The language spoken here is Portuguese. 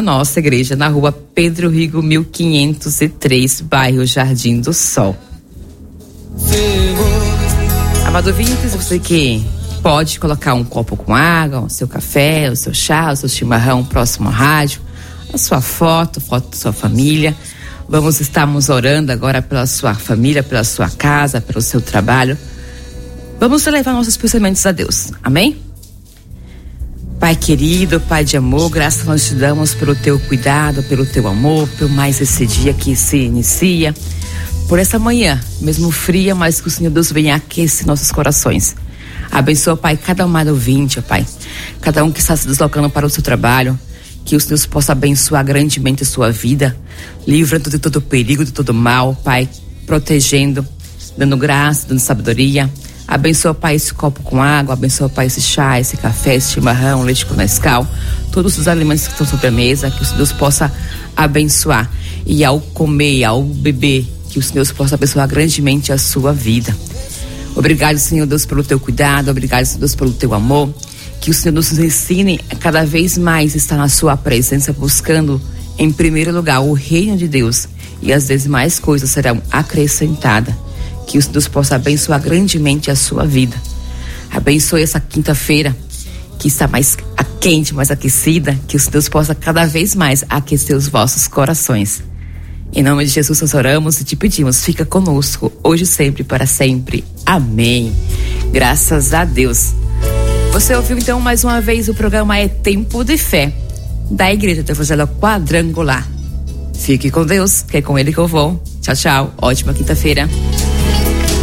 nossa igreja na rua Pedro Rigo 1503, bairro Jardim do Sol. Amado ouvintes, você que pode colocar um copo com água, o seu café, o seu chá, o seu chimarrão próximo à rádio, a sua foto da sua família. Estamos orando agora pela sua família, pela sua casa, pelo seu trabalho. Vamos levar nossos pensamentos a Deus, amém? Pai querido, Pai de amor, graças nós te damos pelo teu cuidado, pelo teu amor, por mais esse dia que se inicia, por essa manhã, mesmo fria, mas que o Senhor Deus venha aquecer nossos corações. Abençoa, Pai, cada um ouvinte, Pai, cada um que está se deslocando para o seu trabalho, que o Senhor possa abençoar grandemente a sua vida, livrando de todo perigo, de todo mal, Pai, protegendo, dando graça, dando sabedoria. Abençoa, Pai, esse copo com água, abençoa, Pai, esse chá, esse café, esse chimarrão, leite com Nescau, todos os alimentos que estão sobre a mesa, que o Senhor Deus possa abençoar. E ao comer, ao beber, que o Senhor Deus possa abençoar grandemente a sua vida. Obrigado, Senhor Deus, pelo teu cuidado, obrigado, Senhor Deus, pelo teu amor. Que o Senhor nos ensine a cada vez mais estar na sua presença, buscando em primeiro lugar o reino de Deus, e as demais coisas serão acrescentadas. Que o Senhor Deus possa abençoar grandemente a sua vida. Abençoe essa quinta-feira que está mais quente, mais aquecida, que o Senhor Deus possa cada vez mais aquecer os vossos corações. Em nome de Jesus nós oramos e te pedimos, fica conosco hoje, sempre, para sempre. Amém. Graças a Deus. Você ouviu então mais uma vez o programa É Tempo de Fé, da Igreja do Evangelho Quadrangular. Fique com Deus, que é com Ele que eu vou. Tchau, tchau. Ótima quinta-feira.